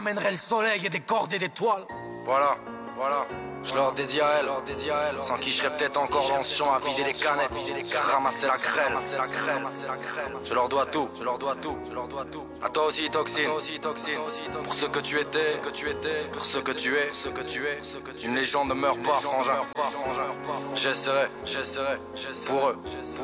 Mènerait le soleil et des cordes et des toiles. Voilà, voilà. Je leur dédie à elle, sans qui je serais peut-être encore dans ce champ à vider les canettes, ramasser la crème. Je leur dois tout, À toi aussi, toxine, pour ce que tu étais, pour ce que tu es, une légende ne meurt pas, frangin. J'essaierai, pour eux.